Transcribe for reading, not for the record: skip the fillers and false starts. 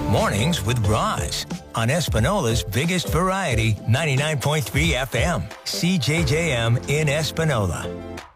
Mornings with Roz on Espinola's biggest variety, 99.3 FM, CJJM in Espinola.